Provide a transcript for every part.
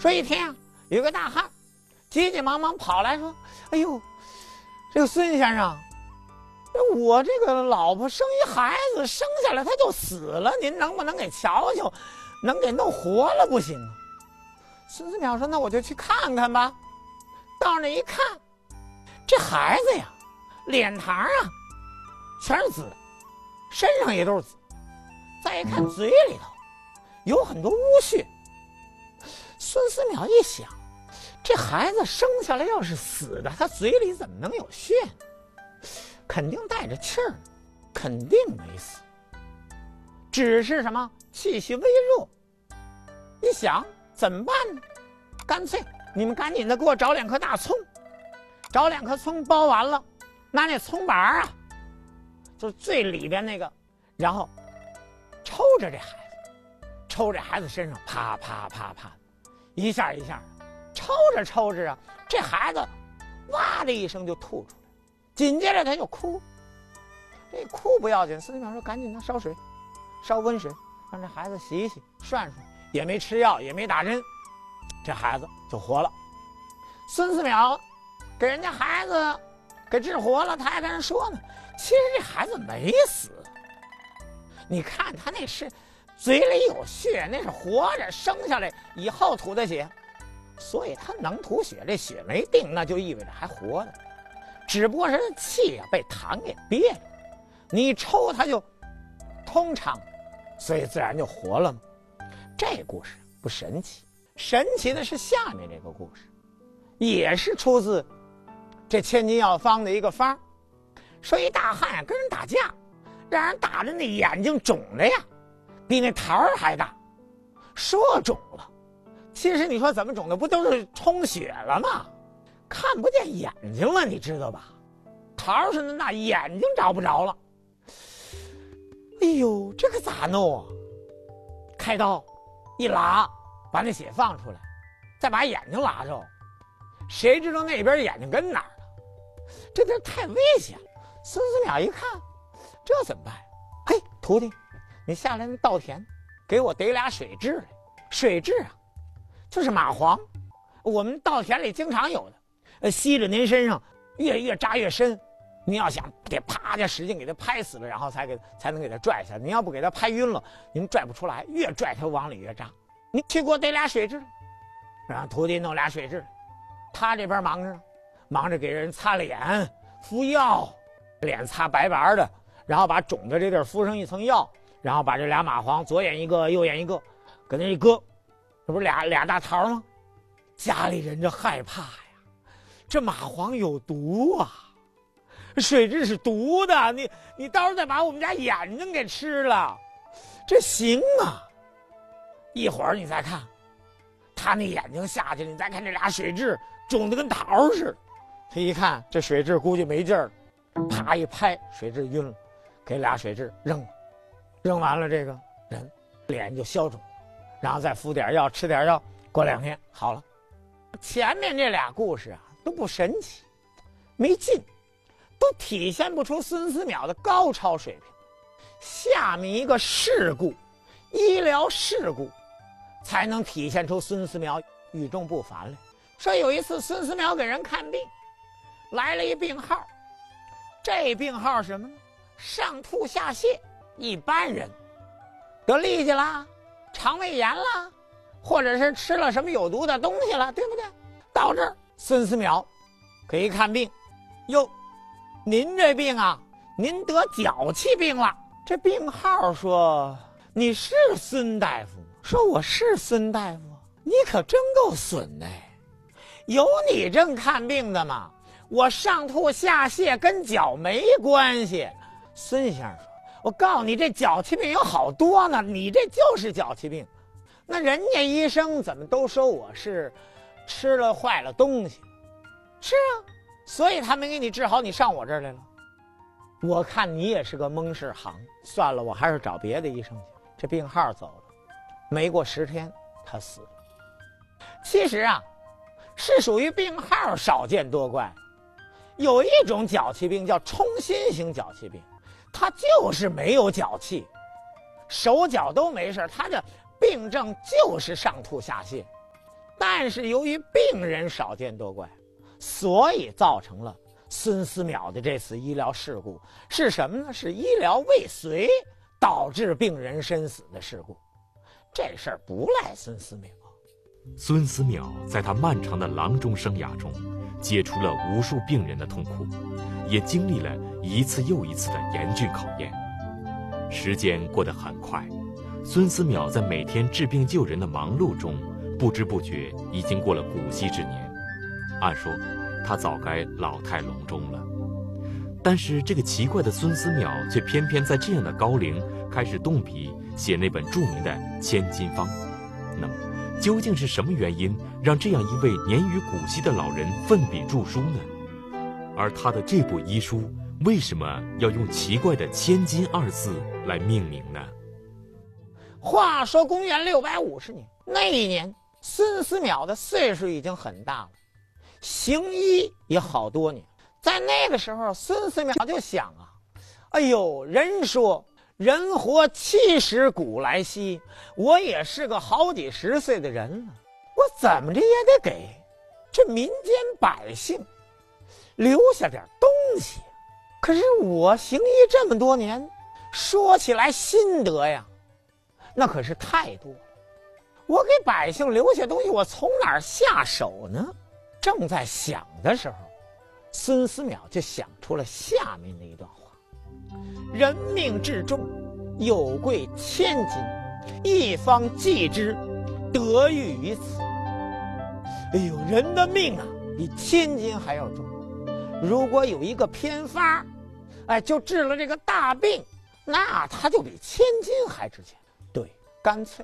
说一天啊，有个大汉急急忙忙跑来说：“哎呦，这个孙先生，我这个老婆生一孩子，生下来他就死了，您能不能给瞧瞧，能给弄活了不行啊？”孙思邈说：“那我就去看看吧。”到那一看，这孩子呀，脸膛啊全是紫的，身上也都是紫。再一看嘴里头有很多污血。孙思邈一想，这孩子生下来要是死的，他嘴里怎么能有血呢？肯定带着气儿呢，肯定没死，只是什么气息微弱。一想怎么办呢？干脆你们赶紧的给我找2颗大葱，找2颗葱剥完了，拿那葱板啊，就是最里边那个，然后抽着这孩子，抽这孩子身上，啪啪啪啪，一下一下，抽着抽着啊，这孩子哇的一声就吐出来，紧接着他就哭。这哭不要紧，孙思邈说：“赶紧的烧水，烧温水，让这孩子洗一洗，涮涮，也没吃药，也没打针，这孩子就活了。”孙思邈给人家孩子给治活了，他还跟人说呢：“其实这孩子没死，你看他那是嘴里有血，那是活着生下来以后吐的血，所以他能吐血，这血没定，那就意味着还活着，只不过是气啊被痰给憋了，你一抽他就通畅，所以自然就活了嘛。”这故事不神奇，神奇的是下面这个故事，也是出自这《千金药方》的一个方，说一大汉呀跟人打架，让人打的那眼睛肿的呀，比那桃儿还大。说肿了，其实你说怎么肿的，不都是充血了吗？看不见眼睛了，你知道吧？桃儿是那眼睛找不着了。哎呦，这可咋弄啊？开刀一拉，把那血放出来，再把眼睛拉着，谁知道那边眼睛跟哪儿呢？这地儿太危险了。孙思邈一看，这怎么办？嘿，徒弟，你下来那稻田，给我逮俩水蛭来。水蛭啊，就是蚂蟥，我们稻田里经常有的，吸着您身上，越扎越深。您要想得啪就使劲给它拍死了，然后才能给它拽下来。您要不给它拍晕了，您拽不出来，越拽它往里越扎。你去给我逮俩水蛭，让徒弟弄俩水蛭，他这边忙着呢，忙着给人擦脸、敷药，脸擦白白的，然后把肿的这地儿敷上一层药，然后把这俩蚂蟥左眼一个右眼一个，搁那一搁，这不是俩大桃吗？家里人就害怕呀，这蚂蟥有毒啊！水蛭是毒的，你到时候再把我们家眼睛给吃了，这行吗？一会儿你再看，他那眼睛下去了，你再看这俩水蛭肿得跟桃似的。他一看这水蛭估计没劲儿了，啪一拍，水蛭晕了，给俩水蛭扔了，扔完了这个人脸就消肿，然后再敷点药，吃点药，过2天好了。前面这俩故事啊都不神奇，没劲，都体现不出孙思邈的高超水平。下面一个事故，医疗事故，才能体现出孙思邈与众不凡来。说有一次孙思邈给人看病，来了一病号，这病号什么呢？上吐下泻。一般人得痢疾啦，肠胃炎啦，或者是吃了什么有毒的东西了，对不对？到这儿孙思邈可一看病，哟，您这病啊，您得脚气病了。这病号说：“你是孙大夫吗？”说：“我是孙大夫。”你可真够损的，有你这看病的吗？我上吐下泻跟脚没关系。孙先生说：“我告诉你，这脚气病有好多呢，你这就是脚气病。那人家医生怎么都说我是吃了坏了东西？是啊，所以他没给你治好，你上我这儿来了。我看你也是个蒙事行，算了，我还是找别的医生去。”这病号走了，没过10天他死了。其实啊，是属于病号少见多怪。有一种脚气病叫冲心型脚气病，他就是没有脚气，手脚都没事，他的病症就是上吐下泻。 但是由于病人少见多怪，所以造成了孙思邈的这次医疗事故是什么呢？是医疗未遂导致病人身死的事故。这事儿不赖孙思邈。 孙思邈在他漫长的郎中生涯中，解除了无数病人的痛苦，也经历了一次又一次的严峻考验。时间过得很快，孙思邈在每天治病救人的忙碌中，不知不觉已经过了古稀之年。按说他早该老态龙钟了，但是这个奇怪的孙思邈却偏偏在这样的高龄开始动笔写那本著名的《千金方》。那么究竟是什么原因让这样一位年逾古稀的老人奋笔著书呢？而他的这部医书为什么要用奇怪的千金二字来命名呢？ 话说公元650年，那一年孙思邈的岁数已经很大了，行医也好多年。在那个时候，孙思邈就想啊，哎呦，人说人活70古来稀，我也是个好几十岁的人了，我怎么着也得给这民间百姓留下点东西。可是我行医这么多年，说起来心得呀，那可是太多了。我给百姓留下东西，我从哪儿下手呢？正在想的时候，孙思邈就想出了下面的一段话：人命至重，有贵千金，一方济之，得欲于此。哎呦，人的命啊，比千金还要重。如果有一个偏方，就治了这个大病，那它就比千金还值钱。对，干脆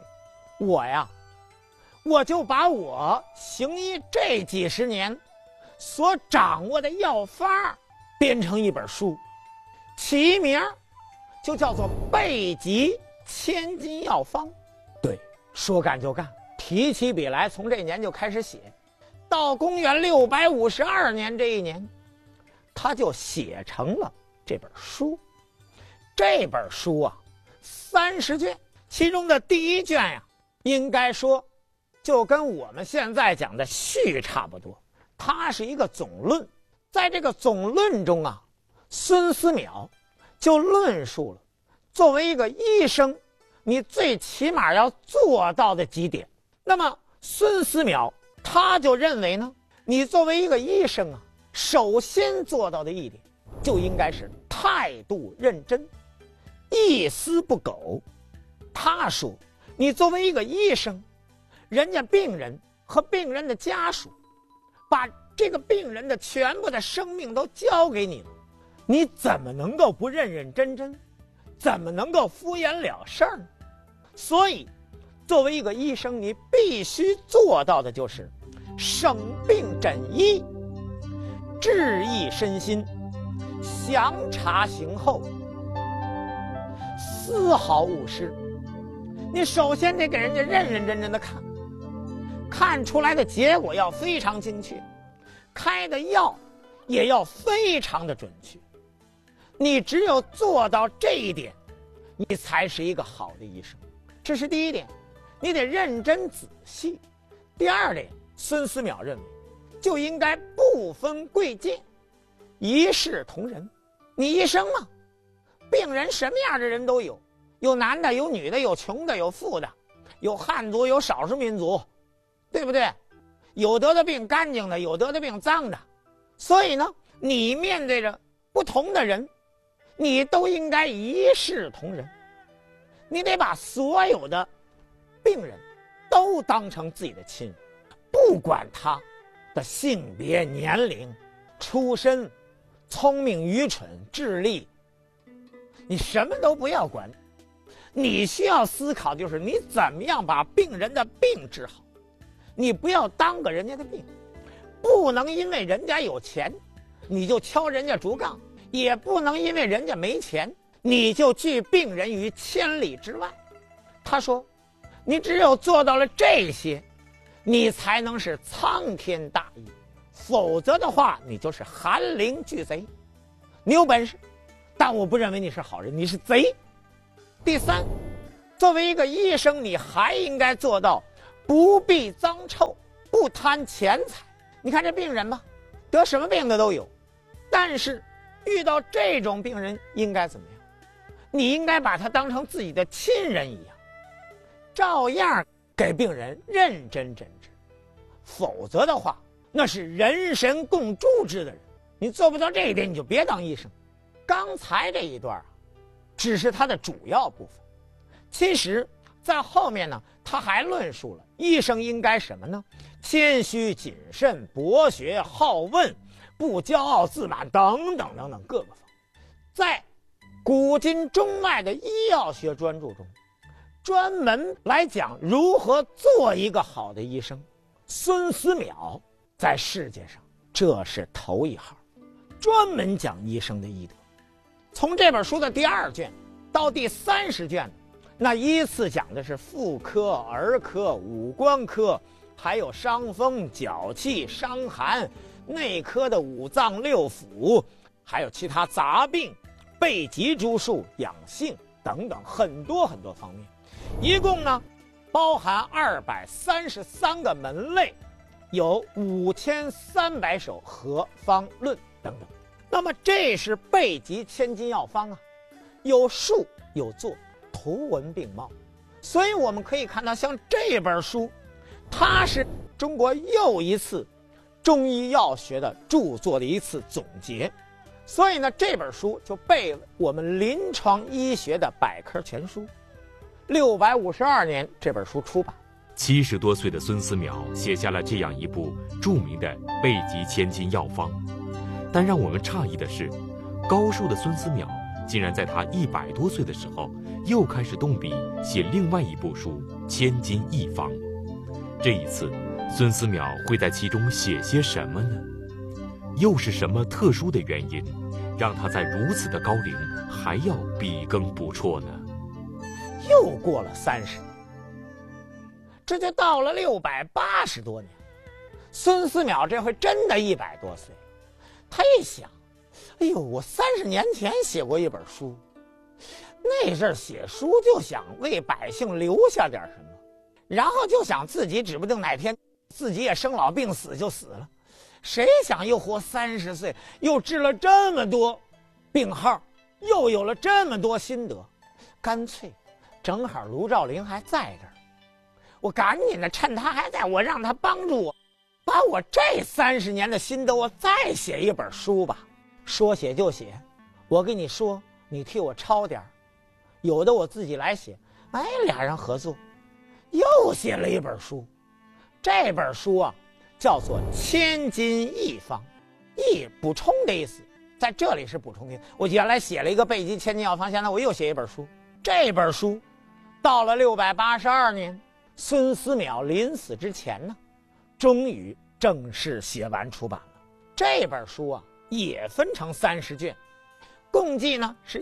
我就把我行医这几十年所掌握的药方编成一本书，起名就叫做《备急千金药方》。对，说干就干，提起笔来，从这年就开始写，到公元652年这一年，他就写成了这本书。这本书啊，30卷，其中的第一卷呀，应该说就跟我们现在讲的序差不多，它是一个总论。在这个总论中啊，孙思邈就论述了作为一个医生，你最起码要做到的几点。那么孙思邈他就认为呢，你作为一个医生啊，首先做到的一点就应该是态度认真，一丝不苟。他说，你作为一个医生，人家病人和病人的家属把这个病人的全部的生命都交给你了，你怎么能够不认认真真，怎么能够敷衍了事儿呢？所以作为一个医生，你必须做到的就是省病诊医，治益身心，详查行后，丝毫勿失。你首先得给人家认认真真的看，看出来的结果要非常精确，开的药也要非常的准确。你只有做到这一点，你才是一个好的医生。这是第一点，你得认真仔细。第二点，孙思邈认为就应该不分贵贱，一视同仁。你医生嘛，病人什么样的人都有，有男的，有女的，有穷的，有富的，有汉族，有少数民族，对不对？有得的病干净的，有得的病脏的。所以呢，你面对着不同的人，你都应该一视同仁。你得把所有的病人都当成自己的亲人，不管他的性别、年龄、出身、聪明愚蠢、智力，你什么都不要管。你需要思考就是你怎么样把病人的病治好。你不要当个人家的病，不能因为人家有钱你就敲人家竹杠，也不能因为人家没钱你就拒病人于千里之外。他说，你只有做到了这些，你才能是苍天大义，否则的话你就是寒林巨贼。你有本事，但我不认为你是好人，你是贼。第三，作为一个医生，你还应该做到不必脏臭， 不贪钱财。你看这病人吧，得什么病的都有，但是遇到这种病人应该怎么样？你应该把他当成自己的亲人一样，照样给病人认真诊治。否则的话，那是人神共诛之的人。你做不到这一点，你就别当医生。刚才这一段只是他的主要部分，其实在后面呢，他还论述了医生应该什么呢？谦虚谨慎、博学好问、不骄傲自满等等等等各个方面。在古今中外的医药学专著中，专门来讲如何做一个好的医生。孙思邈在世界上这是头一号，专门讲医生的医德。从这本书的第2卷到第30卷，那依次讲的是妇科、儿科、五官科，还有伤风、脚气、伤寒，内科的五脏六腑，还有其他杂病、备急诸术、养性等等很多很多方面。一共呢包含233个门类，有5300首合方论等等。那么这是备急千金药方啊，有述有作，图文并茂。所以我们可以看到，像这本书，它是中国又一次中医药学的著作的一次总结。所以呢，这本书就被我们临床医学的百科全书。652年这本书出版。 70多岁的孙思邈写下了这样一部著名的备急千金药方。但让我们诧异的是，高寿的孙思邈竟然在他100多岁的时候，又开始动笔写另外一部书《千金一方》。这一次，孙思邈会在其中写些什么呢？又是什么特殊的原因，让他在如此的高龄还要笔耕不辍呢？ 又过了30年，这就到了680多年。孙思邈这回真的100多岁。他一想，哎呦，我30年前写过一本书，那阵儿写书就想为百姓留下点什么，然后就想自己指不定哪天自己也生老病死就死了，谁想又活30岁，又治了这么多病号，又有了这么多心得，干脆正好卢照邻还在这儿，我赶紧的趁他还在，我让他帮助我，把我这30年的心得我再写一本书吧。说写就写，我跟你说，你替我抄点，有的我自己来写。哎，俩人合作，又写了一本书。这本书啊，叫做《千金一方》，一补充的意思，在这里是补充的。我原来写了一个备急千金药方，现在我又写一本书。这本书到了682年，孙思邈临死之前呢，终于正式写完出版了。这本书啊，也分成30卷，共计呢是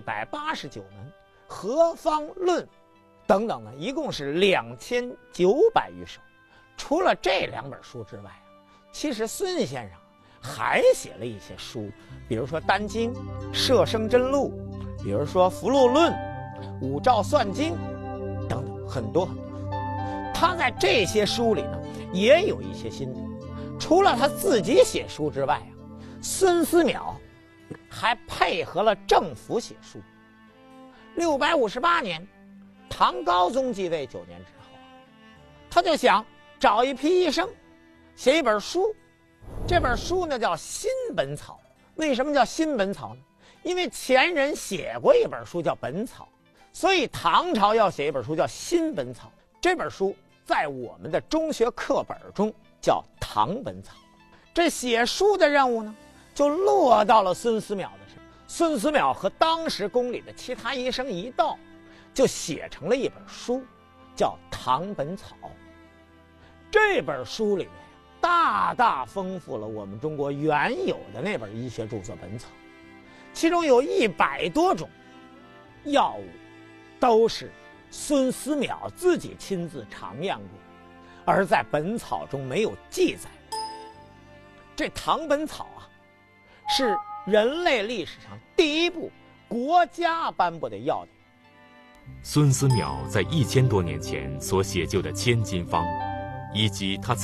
189门，合方论等等呢，一共是2900余首。除了这2本书之外啊，其实孙先生还写了一些书，比如说《丹经》《摄生真录》，比如说《符箓论》《五照算经》等等，很多很多书。他在这些书里呢，也有一些心得。除了他自己写书之外啊，孙思邈还配合了政府写书。658年，唐高宗继位9年之后，他就想找一批医生，写一本书。这本书呢叫《新本草》。为什么叫《新本草》呢？因为前人写过一本书叫《本草》，所以唐朝要写一本书叫《新本草》。这本书在我们的中学课本中叫《唐本草》。这写书的任务呢，就落到了孙思邈的身上。孙思邈和当时宫里的其他医生一道，就写成了一本书，叫《唐本草》。这本书里面大大丰富了我们中国原有的那本医学著作《本草》，其中有100多种药物都是孙思邈自己亲自尝验过，而在《本草》中没有记载。这《唐本草》啊，是人类历史上第一部国家颁布的药典。 孙思邈在1000多年前所写就的千金方，以及他